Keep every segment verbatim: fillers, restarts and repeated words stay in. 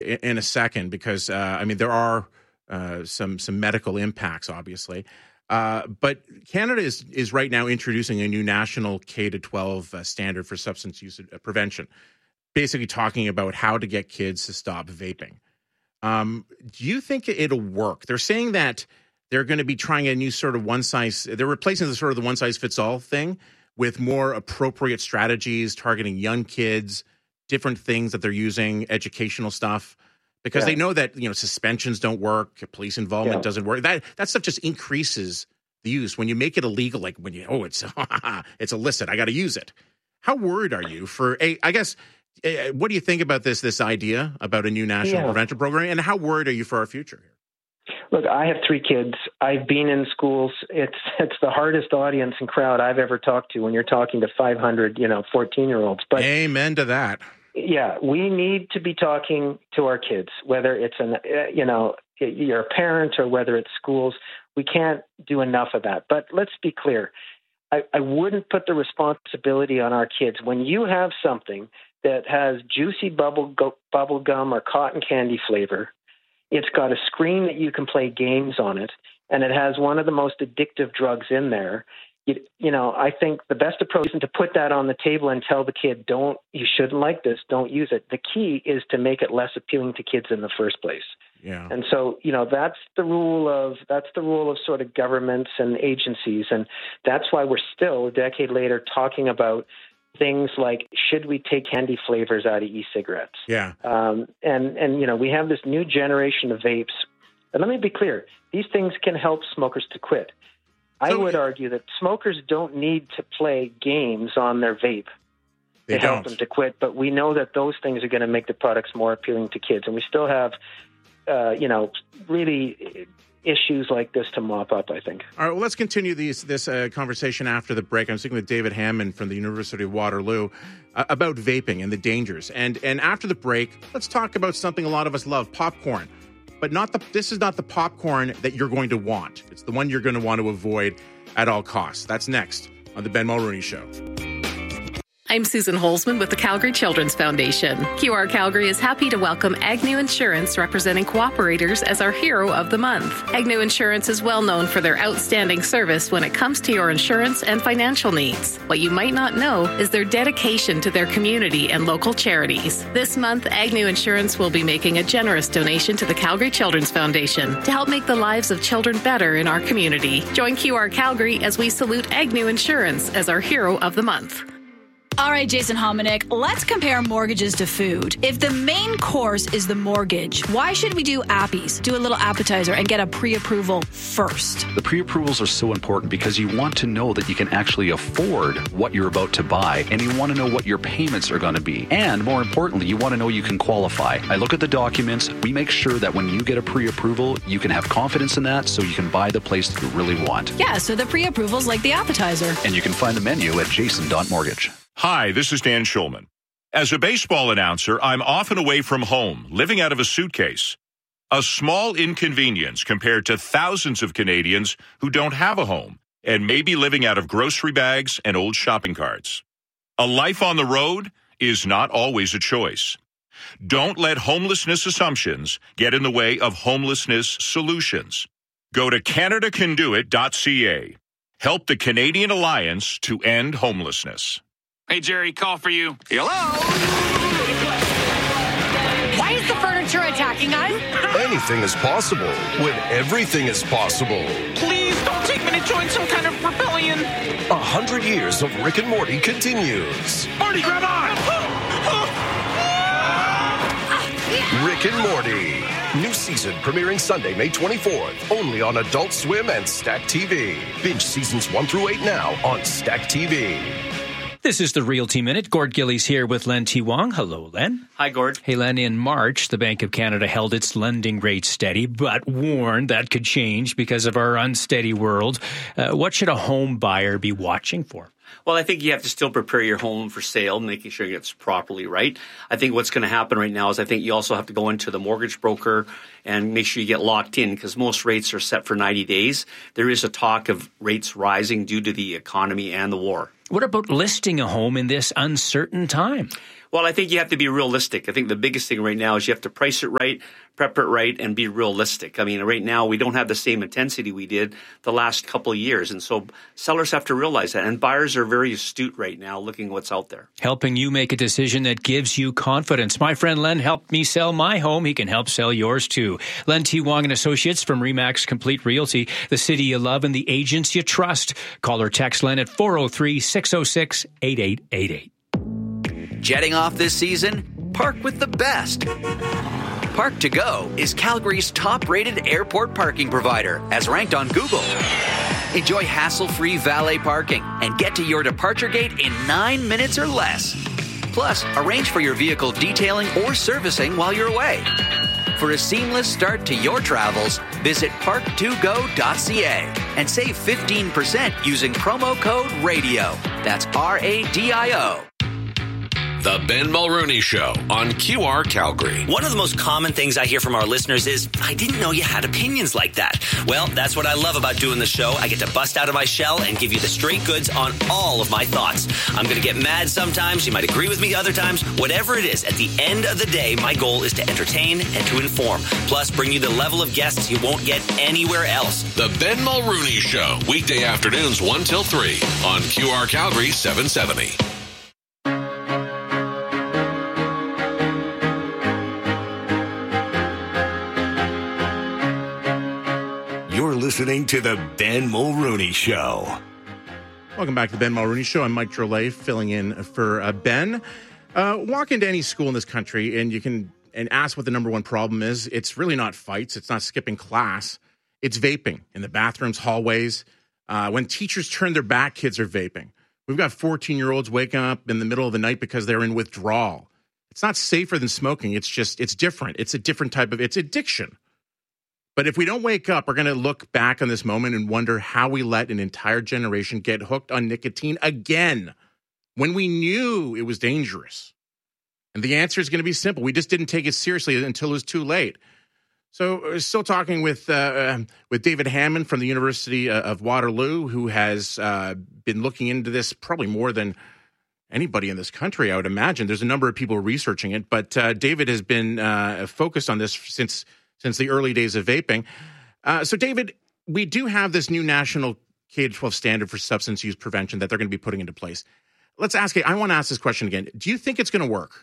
in, in a second because, uh, I mean, there are uh, some some medical impacts, obviously. Uh, but Canada is is right now introducing a new national K to twelve uh, standard for substance use uh, prevention, basically talking about how to get kids to stop vaping. Um, do you think it'll work? They're saying that they're going to be trying a new sort of one size, they're replacing the sort of the one size fits all thing with more appropriate strategies targeting young kids, different things that they're using, educational stuff, because yeah. they know that, you know, suspensions don't work, police involvement yeah. doesn't work. That that stuff just increases the use. When you make it illegal, like when you, oh, it's it's illicit, I got to use it. How worried are you for, a, I guess, uh, what do you think about this, this idea about a new national yeah. prevention program, and how worried are you for our future here? Look, I have three kids. I've been in schools. It's it's the hardest audience and crowd I've ever talked to when you're talking to five hundred, you know, fourteen-year-olds. But amen to that. Yeah, we need to be talking to our kids, whether it's an, you know, you're a parent or whether it's schools. We can't do enough of that. But let's be clear. I, I wouldn't put the responsibility on our kids. When you have something that has juicy bubble go, bubble gum or cotton candy flavor, it's got a screen that you can play games on it, and it has one of the most addictive drugs in there. You, you know, I think the best approach isn't to put that on the table and tell the kid, don't, you shouldn't like this, don't use it. The key is to make it less appealing to kids in the first place. Yeah. And so, you know, that's the rule of, that's the rule of sort of governments and agencies. And that's why we're still a decade later talking about things like, should we take candy flavors out of e-cigarettes? Yeah. Um, and, and, you know, we have this new generation of vapes. And let me be clear, these things can help smokers to quit. I so, would argue that smokers don't need to play games on their vape to help don't. them to quit, but we know that those things are going to make the products more appealing to kids. And we still have, uh, you know, really issues like this to mop up, I think. All right, well, let's continue these, this uh, conversation after the break. I'm speaking with David Hammond from the University of Waterloo uh, about vaping and the dangers. And and after the break, let's talk about something a lot of us love, popcorn. But not the. This is not the popcorn that you're going to want. It's the one you're going to want to avoid at all costs. That's next on The Ben Mulroney Show. I'm Susan Holzman with the Calgary Children's Foundation. Q R Calgary is happy to welcome Agnew Insurance, representing cooperators, as our Hero of the Month. Agnew Insurance is well known for their outstanding service when it comes to your insurance and financial needs. What you might not know is their dedication to their community and local charities. This month, Agnew Insurance will be making a generous donation to the Calgary Children's Foundation to help make the lives of children better in our community. Join Q R Calgary as we salute Agnew Insurance as our Hero of the Month. All right, Jason Hominick, let's compare mortgages to food. If the main course is the mortgage, why should we do appies, do a little appetizer, and get a pre-approval first? The pre-approvals are so important because you want to know that you can actually afford what you're about to buy, and you want to know what your payments are going to be. And more importantly, you want to know you can qualify. I look at the documents. We make sure that when you get a pre-approval, you can have confidence in that so you can buy the place that you really want. Yeah, so the pre-approval's like the appetizer. And you can find the menu at jason dot mortgage. Hi, this is Dan Schulman. As a baseball announcer, I'm often away from home, living out of a suitcase. A small inconvenience compared to thousands of Canadians who don't have a home and may be living out of grocery bags and old shopping carts. A life on the road is not always a choice. Don't let homelessness assumptions get in the way of homelessness solutions. Go to canada can do it dot c a. Help the Canadian Alliance to end homelessness. Hey, Jerry, call for you. Hello? Why is the furniture attacking us? Anything is possible when everything is possible. Please don't take me to join some kind of rebellion. A hundred years of Rick and Morty continues. Morty, grab on! Rick and Morty. New season premiering Sunday, May twenty-fourth. Only on Adult Swim and Stack T V. Binge seasons one through eight now on Stack T V. This is the Realty Minute. Gord Gillies here with Len T. Wong. Hello, Len. Hi, Gord. Hey, Len. In March, the Bank of Canada held its lending rate steady, but warned that could change because of our unsteady world. Uh, what should a home buyer be watching for? Well, I think you have to still prepare your home for sale, making sure it's properly right. I think what's going to happen right now is I think you also have to go into the mortgage broker and make sure you get locked in because most rates are set for ninety days. There is a talk of rates rising due to the economy and the war. What about listing a home in this uncertain time? Well, I think you have to be realistic. I think the biggest thing right now is you have to price it right, prep it right, and be realistic. I mean, right now we don't have the same intensity we did the last couple of years. And so sellers have to realize that. And buyers are very astute right now looking at what's out there. Helping you make a decision that gives you confidence. My friend Len helped me sell my home. He can help sell yours too. Len T. Wong and Associates from Remax Complete Realty, the city you love and the agents you trust. Call or text Len at four oh three, six oh six, eight eight eight eight. Jetting off this season? Park with the best. Park to Go is Calgary's top-rated airport parking provider, as ranked on Google. Enjoy hassle-free valet parking and get to your departure gate in nine minutes or less. Plus, arrange for your vehicle detailing or servicing while you're away. For a seamless start to your travels, visit park to go dot c a and save fifteen percent using promo code RADIO. That's R A D I O. The Ben Mulrooney Show on Q R Calgary. One of the most common things I hear from our listeners is, I didn't know you had opinions like that. Well, that's what I love about doing the show. I get to bust out of my shell and give you the straight goods on all of my thoughts. I'm going to get mad sometimes. You might agree with me other times. Whatever it is, at the end of the day, my goal is to entertain and to inform. Plus, bring you the level of guests you won't get anywhere else. The Ben Mulrooney Show, weekday afternoons one till three on Q R Calgary seven seventy. You're listening to the Ben Mulrooney Show. Welcome back to the Ben Mulrooney Show. I'm Mike Drolet, filling in for uh, Ben. Uh, walk into any school in this country and you can and ask what the number one problem is. It's really not fights. It's not skipping class. It's vaping in the bathrooms, hallways. Uh, when teachers turn their back, kids are vaping. We've got fourteen-year-olds waking up in the middle of the night because they're in withdrawal. It's not safer than smoking. It's just, it's different. It's a different type of, it's addiction. But if we don't wake up, we're going to look back on this moment and wonder how we let an entire generation get hooked on nicotine again when we knew it was dangerous. And the answer is going to be simple. We just didn't take it seriously until it was too late. So we're still talking with uh, with David Hammond from the University of Waterloo, who has uh, been looking into this probably more than anybody in this country, I would imagine. There's a number of people researching it, but uh, David has been uh, focused on this since since the early days of vaping. Uh, so, David, we do have this new national K twelve standard for substance use prevention that they're going to be putting into place. Let's ask you, I want to ask this question again. Do you think it's going to work?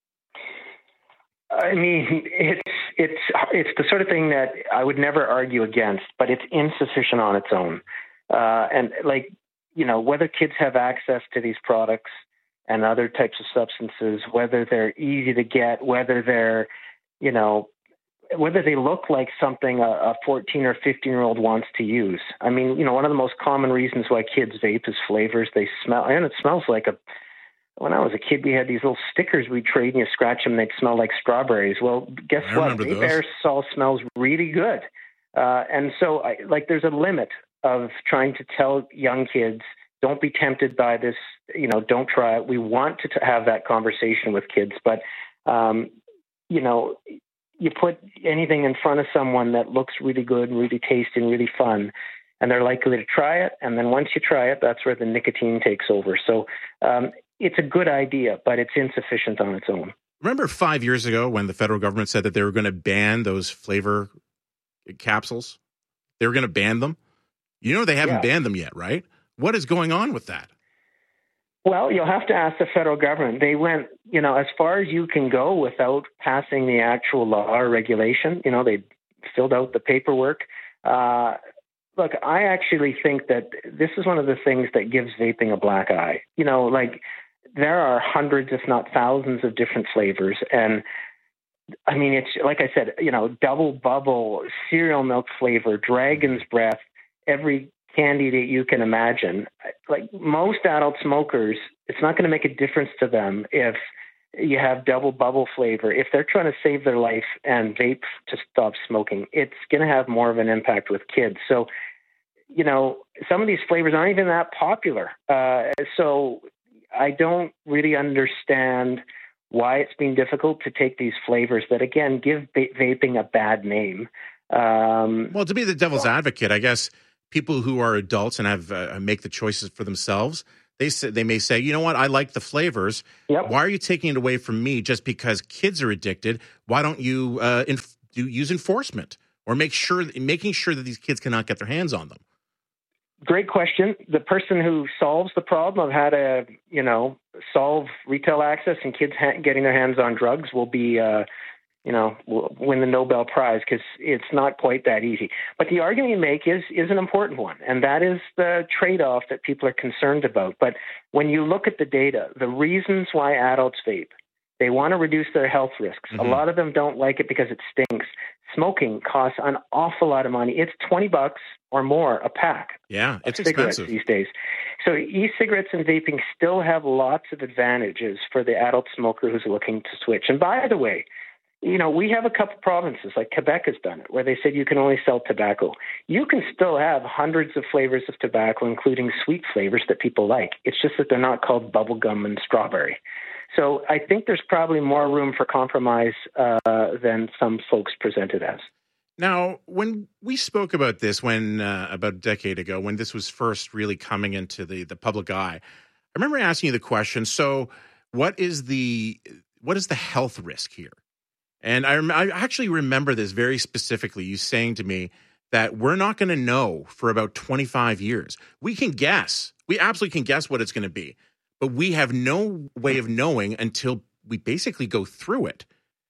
I mean, it's it's it's the sort of thing that I would never argue against, but it's insufficient on its own. Uh, and like, you know, whether kids have access to these products and other types of substances, whether they're easy to get, whether they're, you know, whether they look like something a, a fourteen or fifteen-year-old wants to use. I mean, you know, one of the most common reasons why kids vape is flavors. They smell, and it smells like a, when I was a kid, we had these little stickers we'd trade and you scratch them, they'd smell like strawberries. Well, guess I what? Vape aerosol smells really good. Uh, and so, I, like, there's a limit of trying to tell young kids, don't be tempted by this, you know, don't try it. We want to t- have that conversation with kids, but, um, you know, you put anything in front of someone that looks really good and really tasty and really fun, and they're likely to try it. And then once you try it, that's where the nicotine takes over. So um, it's a good idea, but it's insufficient on its own. Remember five years ago when the federal government said that they were going to ban those flavor capsules? They were going to ban them. You know, they haven't yeah. banned them yet, right? What is going on with that? Well, you'll have to ask the federal government. They went, you know, as far as you can go without passing the actual law or regulation. You know, they filled out the paperwork. Uh, look, I actually think that this is one of the things that gives vaping a black eye. You know, like there are hundreds, if not thousands, of different flavors. And I mean, it's like I said, you know, double bubble, cereal milk flavor, dragon's breath, every candy that you can imagine. Like most adult smokers, it's not going to make a difference to them if you have double bubble flavor. If they're trying to save their life and vape to stop smoking, it's going to have more of an impact with kids. So, you know, some of these flavors aren't even that popular. Uh, so I don't really understand why it's been difficult to take these flavors that, again, give va- vaping a bad name. Um, well, to be the devil's advocate, I guess people who are adults and have uh, make the choices for themselves, they say, they may say, you know what, I like the flavors. Yep. Why are you taking it away from me just because kids are addicted? Why don't you uh, inf- do use enforcement or make sure making sure that these kids cannot get their hands on them? Great question. The person who solves the problem of how to, you know, solve retail access and kids ha- getting their hands on drugs will be, uh, you know, will win the Nobel Prize, because it's not quite that easy. But the argument you make is is an important one, and that is the trade-off that people are concerned about. But when you look at the data, the reasons why adults vape, they want to reduce their health risks. Mm-hmm. A lot of them don't like it because it stinks. Smoking costs an awful lot of money. It's twenty bucks or more a pack. Yeah, it's of cigarettes expensive these days. So e-cigarettes and vaping still have lots of advantages for the adult smoker who's looking to switch. And by the way, you know, we have a couple provinces, like Quebec has done it, where they said you can only sell tobacco. You can still have hundreds of flavors of tobacco, including sweet flavors that people like. It's just that they're not called bubblegum and strawberry. So I think there's probably more room for compromise uh, than some folks present it as. Now, when we spoke about this, when uh, about a decade ago, when this was first really coming into the, the public eye, I remember asking you the question, so what is the what is the health risk here? And I, rem- I actually remember this very specifically, you saying to me that we're not going to know for about twenty-five years. We can guess. We absolutely can guess what it's going to be. But we have no way of knowing until we basically go through it.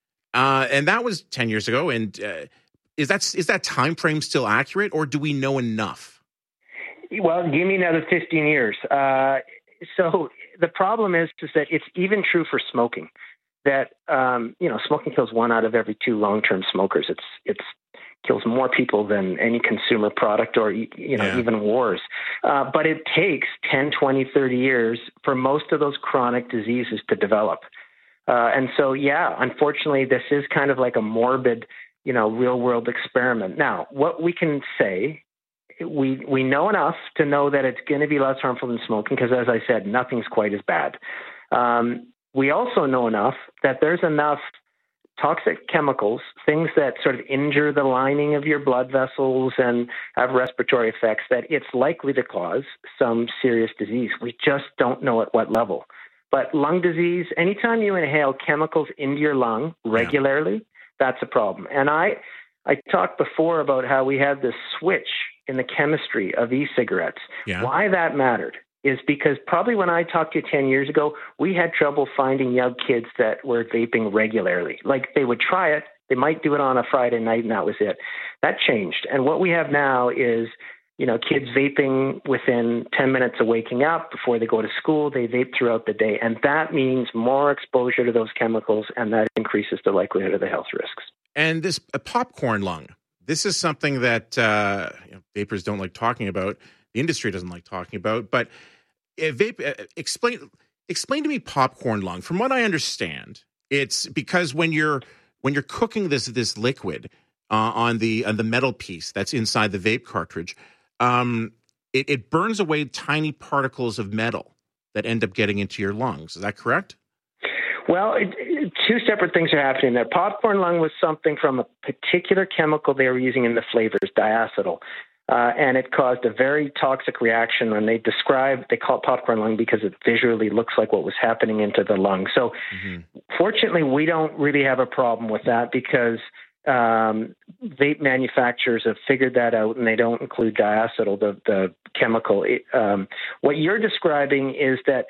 Uh, and that was ten years ago. And uh, is that is that time frame still accurate, or do we know enough? Well, give me another fifteen years. Uh, so the problem is, is that it's even true for smoking. That um, you know, smoking kills one out of every two long-term smokers. It's it's kills more people than any consumer product or, you know, yeah. even wars. Uh, but it takes ten, twenty, thirty years for most of those chronic diseases to develop. Uh, and so, yeah, unfortunately, this is kind of like a morbid, you know, real world experiment. Now, what we can say, we we know enough to know that it's going to be less harmful than smoking, because, as I said, nothing's quite as bad. Um, we also know enough that there's enough toxic chemicals, things that sort of injure the lining of your blood vessels and have respiratory effects, that it's likely to cause some serious disease. We just don't know at what level. But lung disease, anytime you inhale chemicals into your lung regularly, yeah. that's a problem. And I, I talked before about how we had this switch in the chemistry of e-cigarettes. Yeah. Why that mattered is because probably when I talked to you ten years ago, we had trouble finding young kids that were vaping regularly. Like, they would try it, they might do it on a Friday night, and that was it. That changed. And what we have now is, you know, kids vaping within ten minutes of waking up. Before they go to school, they vape throughout the day. And that means more exposure to those chemicals, and that increases the likelihood of the health risks. And this a popcorn lung, this is something that uh, you know, vapors don't like talking about. The industry doesn't like talking about, but uh, vape. Uh, explain explain to me popcorn lung. From what I understand, it's because when you're when you're cooking this this liquid uh, on the on the metal piece that's inside the vape cartridge, um, it, it burns away tiny particles of metal that end up getting into your lungs. Is that correct? Well, it, it, two separate things are happening there. Popcorn lung was something from a particular chemical they were using in the flavors, diacetyl. Uh, and it caused a very toxic reaction. When they describe, they call it popcorn lung because it visually looks like what was happening into the lung. So mm-hmm. fortunately, we don't really have a problem with that because um, vape manufacturers have figured that out, and they don't include diacetyl, the, the chemical. It, um, what you're describing is that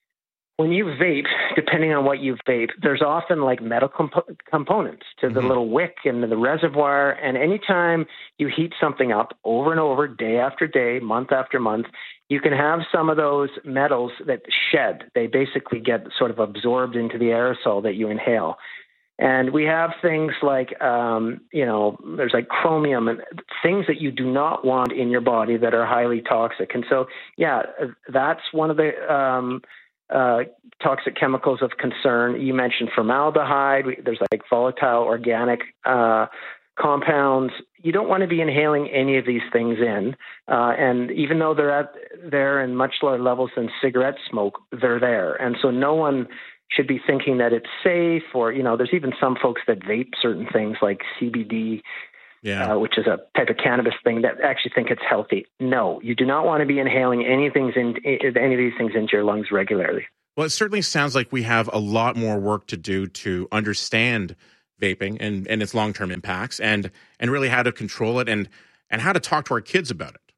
when you vape, depending on what you vape, there's often like metal comp- components to the mm-hmm. little wick and the reservoir. And anytime you heat something up over and over, day after day, month after month, you can have some of those metals that shed. They basically get sort of absorbed into the aerosol that you inhale. And we have things like, um, you know, there's like chromium and things that you do not want in your body that are highly toxic. And so, yeah, that's one of the um, Uh, toxic chemicals of concern. You mentioned formaldehyde. There's like volatile organic uh, compounds. You don't want to be inhaling any of these things in. Uh, and even though they're at there in much lower levels than cigarette smoke, they're there. And so no one should be thinking that it's safe, or, you know, there's even some folks that vape certain things like C B D. yeah. uh, which is a type of cannabis thing that actually think it's healthy. No, you do not want to be inhaling anything in, any of these things into your lungs regularly. Well, it certainly sounds like we have a lot more work to do to understand vaping and, and its long-term impacts and and really how to control it and, and how to talk to our kids about it.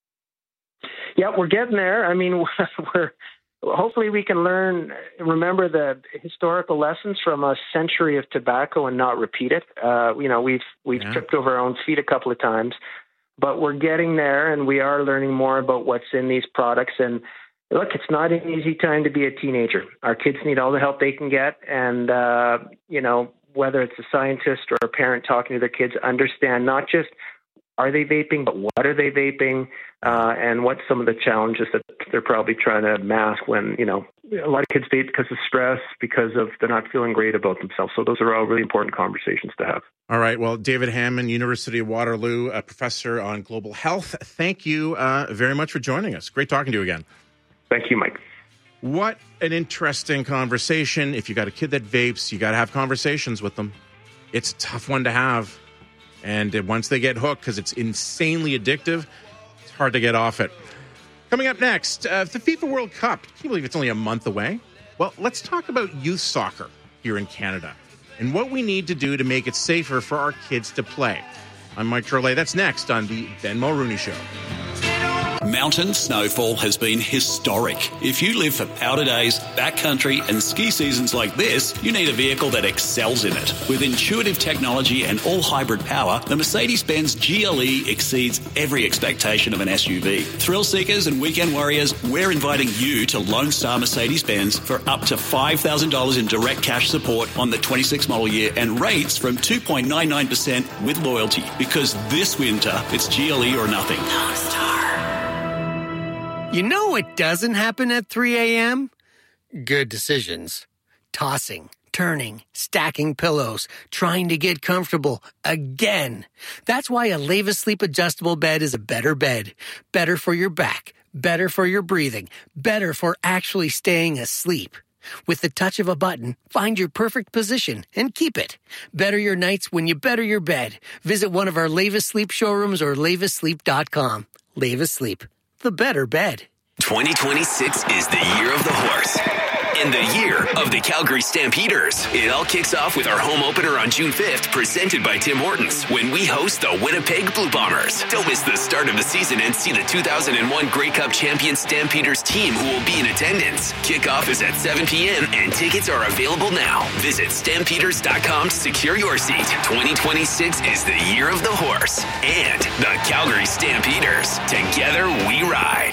Yeah, we're getting there. I mean, we're hopefully we can learn, remember the historical lessons from a century of tobacco and not repeat it. Uh, you know, we've we've yeah. tripped over our own feet a couple of times, but we're getting there, and we are learning more about what's in these products. And look, it's not an easy time to be a teenager. Our kids need all the help they can get, and uh, you know, whether it's a scientist or a parent talking to their kids, understand not just are they vaping, but what are they vaping, uh, and what's some of the challenges that they're probably trying to mask when, you know, a lot of kids vape because of stress, because of they're not feeling great about themselves. So those are all really important conversations to have. All right. Well, David Hammond, University of Waterloo, a professor on global health. Thank you uh, very much for joining us. Great talking to you again. Thank you, Mike. What an interesting conversation. If you got a kid that vapes, you got to have conversations with them. It's a tough one to have. And once they get hooked, because it's insanely addictive, it's hard to get off it. Coming up next, uh, the FIFA World Cup. Can you believe it's only a month away? Well, let's talk about youth soccer here in Canada and what we need to do to make it safer for our kids to play. I'm Mike Trolet. That's next on the Ben Mulrooney Show. Mountain snowfall has been historic. If you live for powder days, backcountry and ski seasons like this, you need a vehicle that excels in it. With intuitive technology and all-hybrid power, the Mercedes-Benz G L E exceeds every expectation of an S U V. Thrill seekers and weekend warriors, we're inviting you to Lone Star Mercedes-Benz for up to five thousand dollars in direct cash support on the twenty-six model year and rates from two point nine nine percent with loyalty. Because this winter, it's G L E or nothing. Lone Star. You know what doesn't happen at three a.m.? Good decisions. Tossing, turning, stacking pillows, trying to get comfortable again. That's why a Leva Sleep adjustable bed is a better bed. Better for your back, better for your breathing, better for actually staying asleep. With the touch of a button, find your perfect position and keep it. Better your nights when you better your bed. Visit one of our Leva Sleep showrooms or leva sleep dot com. Leva Sleep. The better bed. twenty twenty-six is the year of the horse and the year of the Calgary Stampeders. It all kicks off with our home opener on June fifth, presented by Tim Hortons, when we host the Winnipeg Blue Bombers. Don't miss the start of the season and see the two thousand one Grey Cup champion Stampeders team who will be in attendance. Kickoff is at seven p.m. and tickets are available now. Visit stampeders dot com to secure your seat. twenty twenty-six is the year of the horse and the Calgary Stampeders. Together we ride.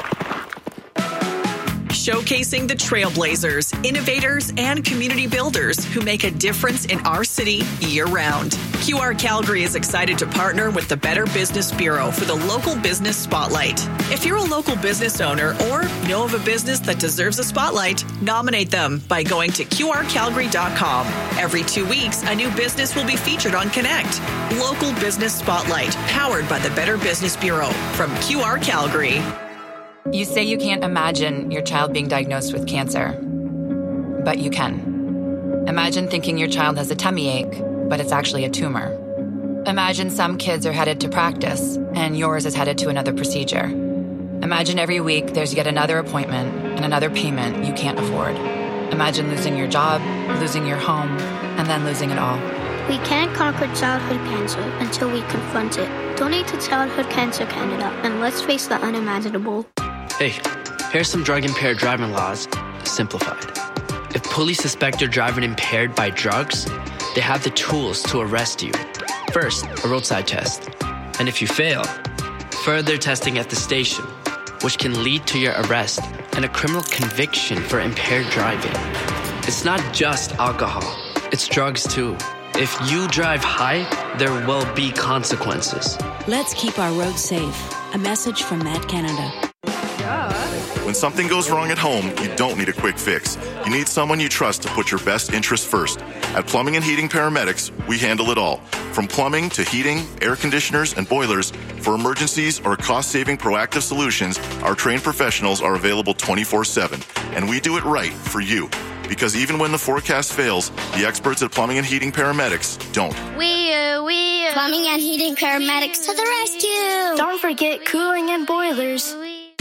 Showcasing the trailblazers, innovators, and community builders who make a difference in our city year-round. Q R Calgary is excited to partner with the Better Business Bureau for the Local Business Spotlight. If you're a local business owner or know of a business that deserves a spotlight, nominate them by going to Q R calgary dot com. Every two weeks, a new business will be featured on Connect. Local Business Spotlight, powered by the Better Business Bureau from Q R Calgary. You say you can't imagine your child being diagnosed with cancer, but you can. Imagine thinking your child has a tummy ache, but it's actually a tumor. Imagine some kids are headed to practice, and yours is headed to another procedure. Imagine every week there's yet another appointment and another payment you can't afford. Imagine losing your job, losing your home, and then losing it all. We can't conquer childhood cancer until we confront it. Donate to Childhood Cancer Canada, and let's face the unimaginable. Hey, here's some drug-impaired driving laws, simplified. If police suspect you're driving impaired by drugs, they have the tools to arrest you. First, a roadside test. And if you fail, further testing at the station, which can lead to your arrest and a criminal conviction for impaired driving. It's not just alcohol, it's drugs too. If you drive high, there will be consequences. Let's keep our roads safe. A message from Mad Canada. When something goes wrong at home, you don't need a quick fix. You need someone you trust to put your best interests first. At Plumbing and Heating Paramedics, we handle it all. From plumbing to heating, air conditioners, and boilers, for emergencies or cost-saving proactive solutions, our trained professionals are available twenty-four seven. And we do it right for you. Because even when the forecast fails, the experts at Plumbing and Heating Paramedics don't. We, uh, we, uh, Plumbing and heating paramedics to the rescue. Don't forget cooling and boilers.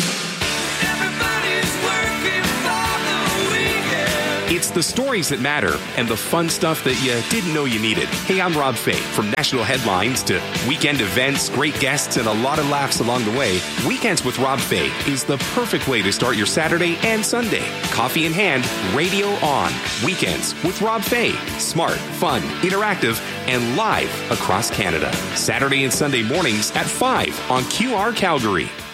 It's the stories that matter and the fun stuff that you didn't know you needed. Hey, I'm Rob Fay. From national headlines to weekend events, great guests, and a lot of laughs along the way, Weekends with Rob Fay is the perfect way to start your Saturday and Sunday. Coffee in hand, radio on. Weekends with Rob Fay. Smart, fun, interactive, and live across Canada. Saturday and Sunday mornings at five on Q R Calgary.